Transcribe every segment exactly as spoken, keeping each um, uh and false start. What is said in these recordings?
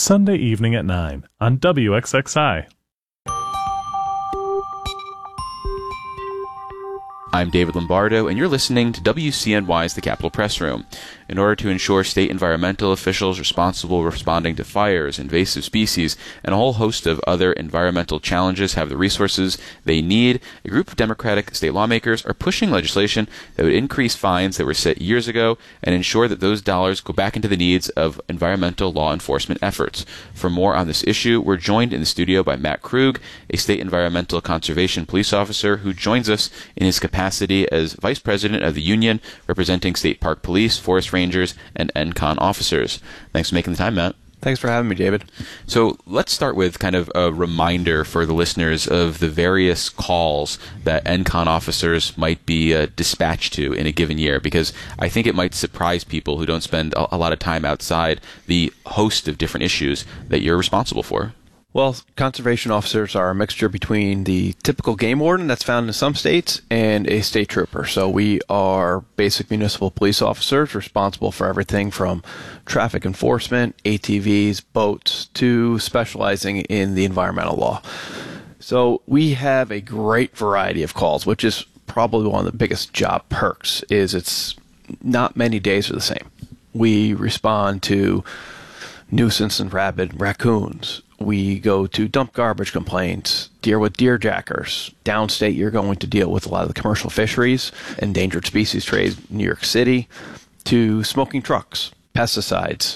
Sunday evening at nine on W X X I. I'm David Lombardo, and you're listening to W C N Y's The Capitol Press Room. In order to ensure state environmental officials responsible responding to fires, invasive species, and a whole host of other environmental challenges have the resources they need, a group of Democratic state lawmakers are pushing legislation that would increase fines that were set years ago and ensure that those dollars go back into the needs of environmental law enforcement efforts. For more on this issue, we're joined in the studio by Matt Krug, a state environmental conservation police officer who joins us in his capacity as vice president of the union representing state park police, forest rangers, and N CON officers. Thanks for making the time, Matt. Thanks for having me, David. So let's start with kind of a reminder for the listeners of the various calls that N CON officers might be uh, dispatched to in a given year, because I think it might surprise people who don't spend a, a lot of time outside the host of different issues that you're responsible for. Well, conservation officers are a mixture between the typical game warden that's found in some states and a state trooper. So we are basic municipal police officers responsible for everything from traffic enforcement, A T Vs, boats, to specializing in the environmental law. So we have a great variety of calls, which is probably one of the biggest job perks, is it's not many days are the same. We respond to nuisance and rabid raccoons. We go to dump garbage complaints, deal with deer jackers. Downstate, you're going to deal with a lot of the commercial fisheries, endangered species trade in New York City, to smoking trucks, pesticides.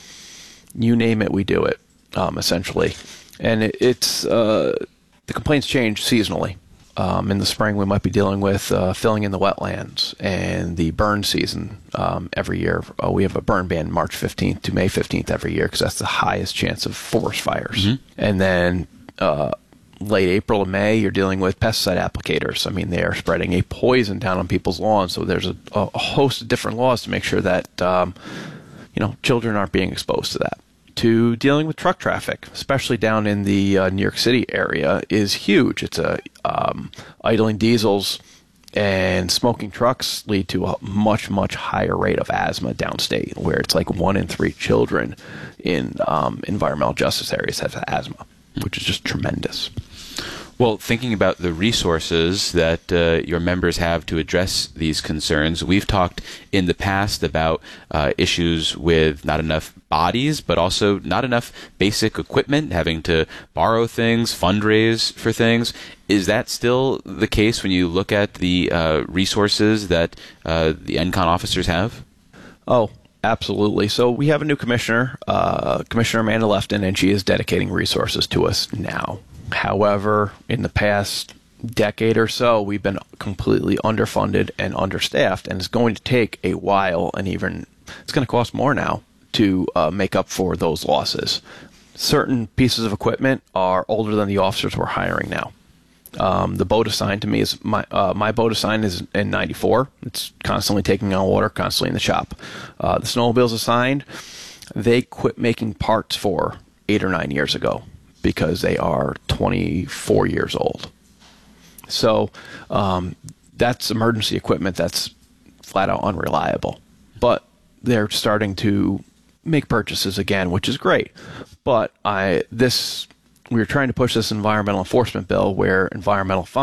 You name it, we do it, um, essentially. And it, it's uh, the complaints change seasonally. Um, in the spring, we might be dealing with uh, filling in the wetlands and the burn season um, every year. Uh, we have a burn ban March fifteenth to May fifteenth every year because that's the highest chance of forest fires. Mm-hmm. And then uh, late April and May, you're dealing with pesticide applicators. I mean, they are spreading a poison down on people's lawns. So there's a, a host of different laws to make sure that um, you know children aren't being exposed to that. To dealing with truck traffic, especially down in the uh, New York City area, is huge. It's a um, idling diesels and smoking trucks lead to a much, much higher rate of asthma downstate, where it's like one in three children in um, environmental justice areas have asthma, which is just tremendous. Well, thinking about the resources that uh, your members have to address these concerns, we've talked in the past about uh, issues with not enough bodies, but also not enough basic equipment, having to borrow things, fundraise for things. Is that still the case when you look at the uh, resources that uh, the N CON officers have? Oh, absolutely. So we have a new commissioner, uh, Commissioner Amanda Lefton, and she is dedicating resources to us now. However, in the past decade or so, we've been completely underfunded and understaffed, and it's going to take a while, and even it's going to cost more now to uh, make up for those losses. Certain pieces of equipment are older than the officers we're hiring now. Um, the boat assigned to me is my uh, my boat assigned is in ninety-four. It's constantly taking on water, constantly in the shop. Uh, the snowmobiles assigned, they quit making parts for eight or nine years ago, because they are twenty-four years old. So um, that's emergency equipment that's flat out unreliable. But they're starting to make purchases again, which is great. But I this we were trying to push this environmental enforcement bill where environmental